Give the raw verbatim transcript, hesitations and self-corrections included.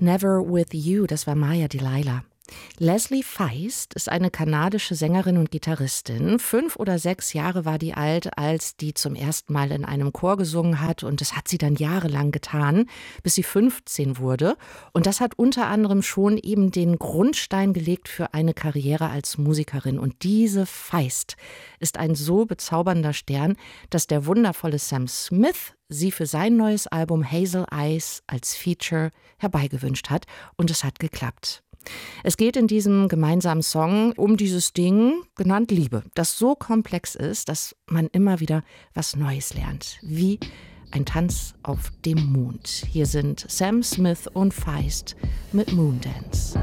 Never With You, das war Maya Delilah. Leslie Feist ist eine kanadische Sängerin und Gitarristin. Fünf oder sechs Jahre war die alt, als die zum ersten Mal in einem Chor gesungen hat. Und das hat sie dann jahrelang getan, bis sie fünfzehn wurde. Und das hat unter anderem schon eben den Grundstein gelegt für eine Karriere als Musikerin. Und diese Feist ist ein so bezaubernder Stern, dass der wundervolle Sam Smith sie für sein neues Album Hazel Eyes als Feature herbeigewünscht hat. Und es hat geklappt. Es geht in diesem gemeinsamen Song um dieses Ding, genannt Liebe, das so komplex ist, dass man immer wieder was Neues lernt. Wie ein Tanz auf dem Mond. Hier sind Sam Smith und Feist mit Moondance.